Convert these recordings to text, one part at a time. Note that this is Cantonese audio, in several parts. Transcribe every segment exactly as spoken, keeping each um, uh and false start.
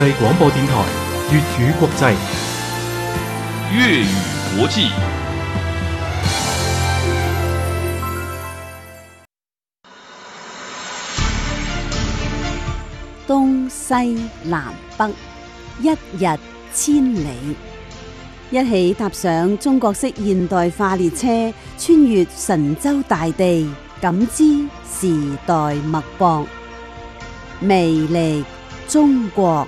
係廣播電台粵語國際粵語國際東西南北，一日千里，一起踏上中國式現代化列車，穿越神州大地，感知時代脈搏，魅力中國。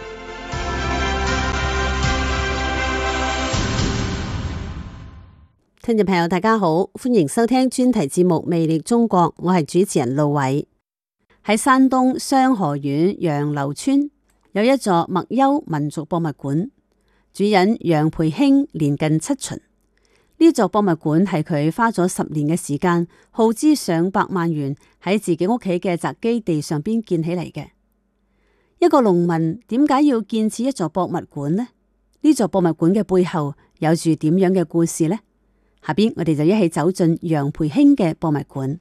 聽眾朋友大家好，歡迎收聽專題節目《魅力中國》，我係主持人路偉。喺山東商河縣楊柳村有一座麥優民族博物館，主人楊培興年近七旬。呢座博物館係佢花咗十年嘅時間，耗資上百萬元喺自己屋企嘅宅基地上邊建起嚟嘅。一個農民點解要建設一座博物館呢？呢座博物館嘅背後有住點樣嘅故事呢？下邊我哋就一起走進楊培興嘅博物館。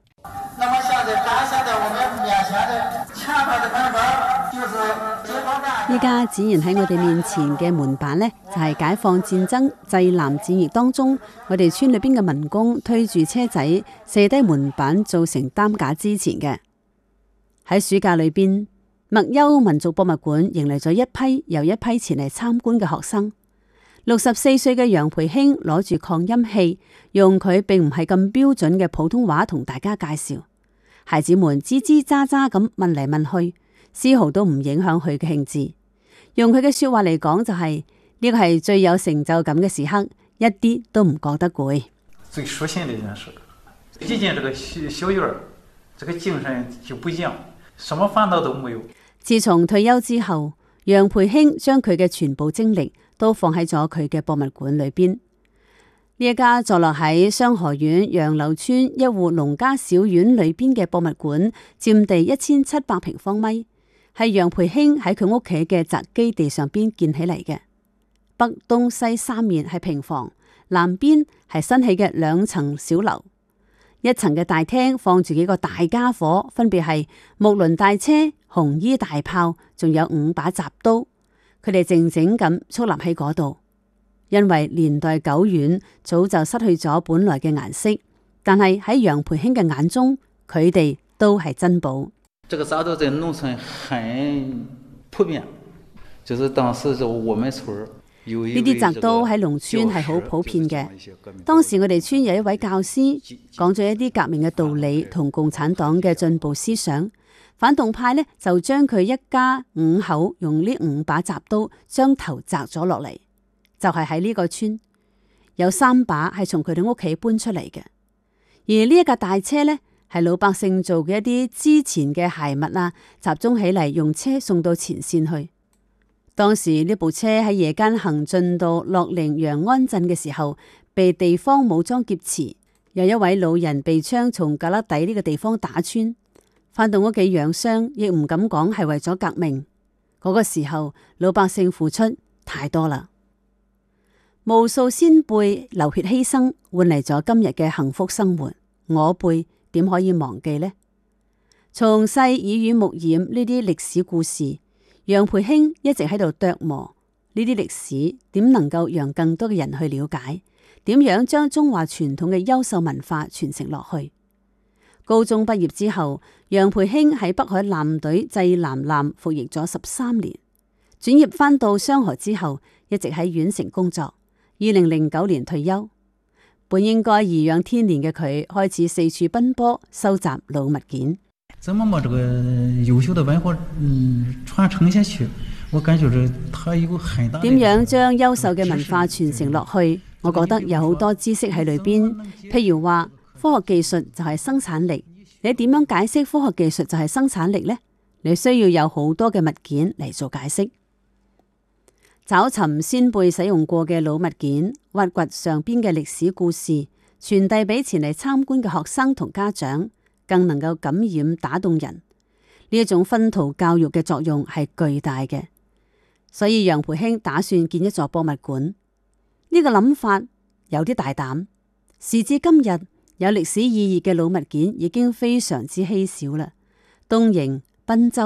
依家展現喺我哋面前嘅門板呢，就係解放戰爭濟南戰役當中，我哋村裏邊嘅民工推住車仔卸低門板做成擔架之前嘅。喺暑假裏邊，麥優民族博物館迎嚟咗一批又一批前嚟參觀嘅學生。六十四歲嘅楊培興攞住擴音器，用佢並唔係咁標準嘅普通話同大家介紹。孩子們吱吱喳喳咁問嚟問去，絲毫都唔影響佢嘅興致。用佢嘅說話嚟講就係呢個係最有成就感嘅時刻，一啲都唔覺得攰。 最舒心的一件事，一進這個小小院，這個精神就不一樣，什麼煩惱都沒有。 自從退休之後，楊培興將佢嘅全部精力都放喺咗佢嘅博物館裏邊。呢一家坐落喺商河縣楊柳村一戶農家小院裏邊嘅博物館，佔地一千七百平方米，係楊培興喺佢屋企嘅宅基地上邊建起嚟嘅。北、東、西三面係平房，南邊係新起嘅兩層小樓。一層嘅大廳放住幾個大家伙，分別係木輪大車、紅衣大炮，仲有五把鍘刀。佢哋靜靜咁矗立喺嗰度，因為年代久遠，早就失去咗本來嘅顏色。但係喺楊培興嘅眼中，佢哋都係珍寶。 這個鍘刀在農村很普遍，就是當時就我們村有一位呢啲鍘刀喺農村係好普遍嘅。當時我哋村有一位教師講咗一啲革命嘅道理同共產黨嘅進步思想。反動派呢，就將佢一家五口用呢五把鍘刀將頭摘咗落嚟，就係喺呢個村有三把係從佢哋屋企搬出嚟嘅。而呢一架大車呢，係老百姓做嘅一啲之前嘅鞋物啊，集中起嚟用車送到前線去。當時呢部車喺夜間行進到樂陵陽安鎮嘅時候，被地方武裝劫持，有一位老人被槍從胳肋底呢個地方打穿。返到屋企養傷，亦唔敢講係為咗革命。嗰個時候，老百姓付出太多啦，無數先輩流血犧牲，換嚟咗今日嘅幸福生活。我輩點可以忘記呢？從細耳濡目染呢啲歷史故事，楊培興一直喺度琢磨呢啲歷史點能夠讓更多嘅人去了解，點樣將中華傳統嘅優秀文化傳承落去。高中畢業之後，楊培興喺北海艦隊濟南艦服役咗十三年，轉業返到商河之後，一直喺縣城工作。二零零九年退休，本應該頤養天年嘅佢，開始四處奔波，收集老物件。 怎麼把這個優秀的文化嗯傳承下去？我感覺這它有很大。 點樣將優秀嘅文化傳承落去？我覺得有好多知識喺裏邊，譬如話。科學技術就係生產力，你點樣解釋科學技術就係生產力呢？你需要有好多嘅物件嚟做解釋。找尋先輩使用過嘅老物件，挖掘上邊嘅歷史故事，傳遞俾前嚟參觀嘅學生同家長，更能夠感染打動人。呢一種熏陶教育嘅作用係巨大嘅，所以楊培興打算建一座博物館。呢個諗法有啲大膽，時至今日，有歷史意義嘅老物件已經非常之稀少啦。東瀛、賓州、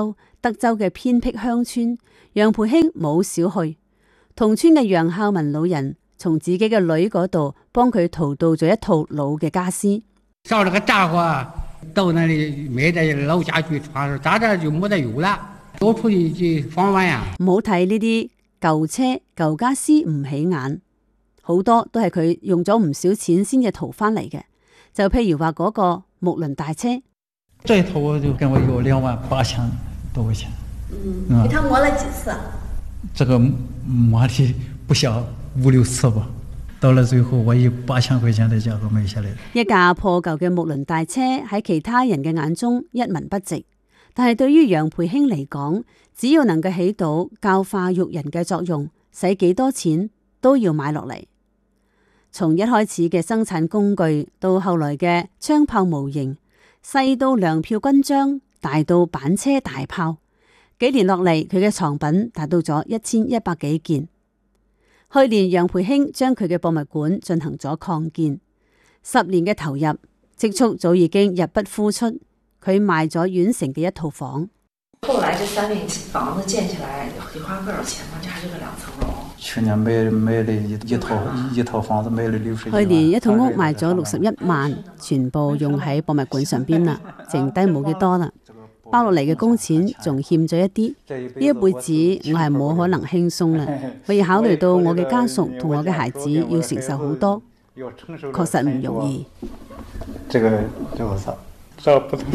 德州嘅偏僻鄉村，楊培興冇少去。同村嘅楊孝文老人從自己嘅女嗰度幫佢淘到咗一套老嘅家私。 燒了個炸貨，到那裡買啲老家具，炸炸就冇得用啦，攞出去去放玩呀。 唔好睇呢啲舊車舊家私唔起眼，好多都係佢用咗唔少錢先至淘翻嚟嘅。就譬如話嗰個木輪大車， 這一套我就跟我要兩萬八千多塊錢。 嗯，給他磨了幾次？ 這個磨的不下五六次吧，到了最後我以八千塊錢的價格買下來。 一架破舊嘅木輪大車喺其他人嘅眼中一文不值，但係對於楊培興嚟講，只要能夠起到教化育人嘅作用，使幾多錢都要買落嚟。從一開始嘅生產工具，到後來嘅槍炮模型，細到糧票軍章，大到板車大炮，幾年落嚟，佢嘅藏品達到咗一千一百幾件。去年楊培興將佢嘅博物館進行咗擴建，十年嘅投入積蓄早已經入不敷出，佢賣咗縣城嘅一套房。 後來這三棟房子建起來，你花多少錢嗎？這還是個兩層樓。 去年買買了一一套一套房子買了六十。 去年一套屋賣咗六十一萬，全部用喺博物館上邊啦，剩低冇幾多啦。包落嚟嘅工錢仲欠咗一啲，呢一輩子我係冇可能輕鬆啦。我要考慮到我嘅家屬同我嘅孩子要承受好多，確實唔容易。 這個這個啥，這不同，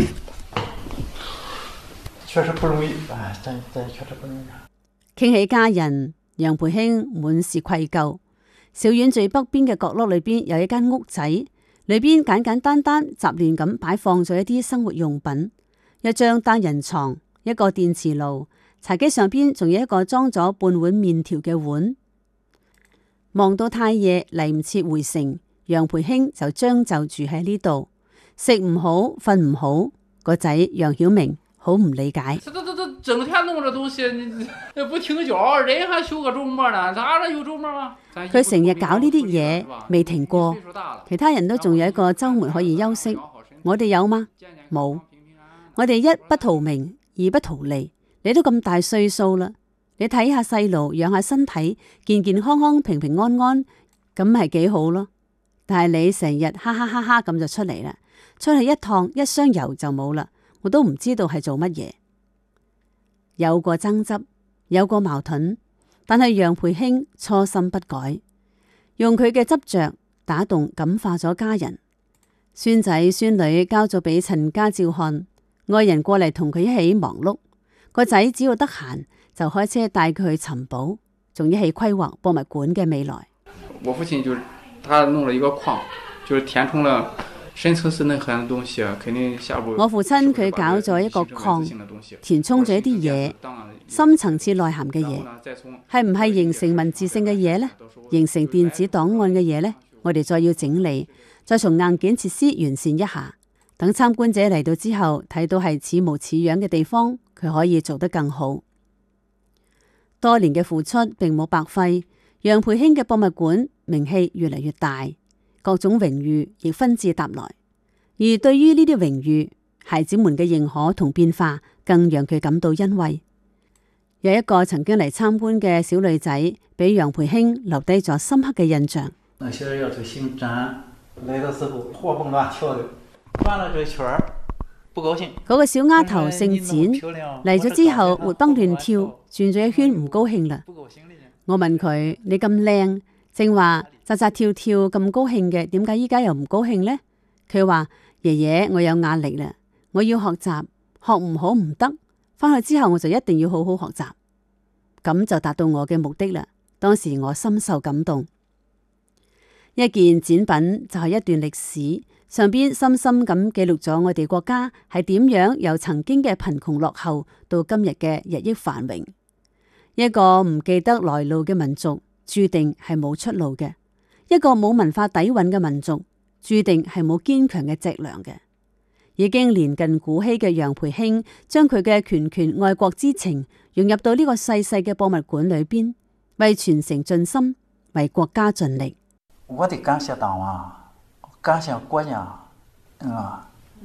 確實不容易，唉，真真確實不容易。 傾起家人，楊培興滿是愧疚。小院最北邊嘅角落裏邊有一間屋仔，裏邊簡簡單單雜亂咁擺放咗一啲生活用品。一張單人床，一個電磁爐，茶几上邊仲有一個裝咗半碗麵條嘅碗。忙到太夜嚟唔切回城，楊培興就將就住喺呢度，食唔好，瞓唔好。個仔楊曉明好唔理解。 這這這整天弄這東西，你不聽教，人還休個周末呢？哪有周末啊？ 佢成日搞呢啲嘢，未停過。其他人都仲有一個周末可以休息，我哋有嗎？冇。我哋一不圖名，二不圖利。你都咁大歲數啦，你睇下細路，養下身體，健健康康、平平安安，咁係幾好咯。但係你成日哈哈哈哈咁就出嚟啦，出去一趟一箱油就冇啦，我都唔知道係做乜嘢。有過爭執，有過矛盾，但係楊培興初心不改，用佢嘅執着打動感化咗家人。孫仔孫女交咗俾陳家照看。愛人過嚟同佢一起忙碌，個仔只要得閒就開車帶佢去尋寶，仲一起規劃博物館嘅未來。 我父親就他弄了一個礦，就是填充了深層次內涵的東西，肯定下步。 我父親佢搞咗一個礦，填充咗一啲嘢，深層次內涵嘅嘢，係唔係形成文字性嘅嘢呢？形成電子檔案嘅嘢呢？我哋再要整理，再從硬件設施完善一下。等參觀者嚟到之後，睇到係似模似樣嘅地方，佢可以做得更好。多年嘅付出並冇白費，楊培興嘅博物館名氣越嚟越大，各種榮譽亦紛至沓來。而對於呢啲榮譽，孩子們嘅認可同變化，更讓佢感到欣慰。有一個曾經嚟參觀嘅小女仔，俾楊培興留低咗深刻嘅印象。 那小丫頭姓詹，來的時候活蹦亂跳的。轉了個圈，不高興。嗰個小丫頭姓展，嚟咗之後活蹦亂跳，轉咗一圈唔高興啦。我問佢：你咁靚，正話扎扎跳跳咁高興嘅，點解依家又唔高興呢？佢話：爺爺，我有壓力啦，我要學習，學唔好唔得，翻去之後我就一定要好好學習，咁就達到我嘅目的啦。當時我深受感動。一件展品就係一段歷史。上邊深深咁記錄咗我哋國家係點樣由曾經嘅貧窮落後到今日嘅日益繁榮。一個唔記得來路嘅民族，注定係冇出路嘅；一個冇文化底蘊嘅民族，注定係冇堅強嘅脊梁嘅。已經年近古稀嘅楊培興，將佢嘅拳拳愛國之情融入到呢個細細嘅博物館裏邊，為傳承盡心，為國家盡力。 我得感謝黨啊！感謝國家，啊，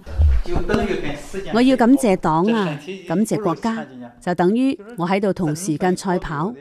我要感謝黨啊，感謝國家，就等於我喺度同時間賽跑。